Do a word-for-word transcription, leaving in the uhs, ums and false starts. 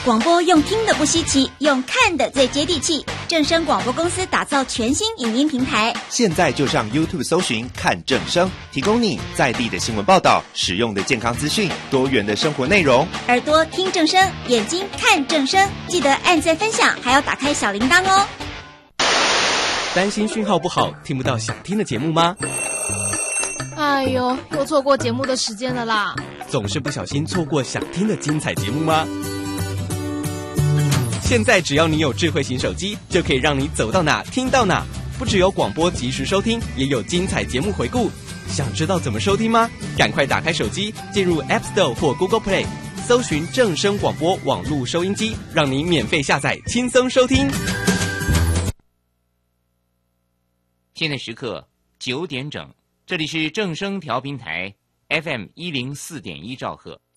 广播用听的不稀奇，用看的最接地气。正声广播公司打造全新影音平台， 现在就上 YouTube 搜寻看正声，提供你在地的新闻报道、实用的健康资讯、多元的生活内容。 耳朵听正声，眼睛看正声，记得按赞分享，还要打开小铃铛哦。 担心讯号不好，听不到想听的节目吗？ 哎呦，又错过节目的时间了啦！ 总是不小心错过想听的精彩节目吗？现在只要你有智慧型手机，就可以让你走到哪听到哪。不只有广播及时收听，也有精彩节目回顾。想知道怎么收听吗？赶快打开手机，进入 App Store 或 Google Play， 搜寻正声广播网络收音机，让你免费下载，轻松收听。 现在时刻九点整，这里是正声调频台 F M 一零四点一兆赫。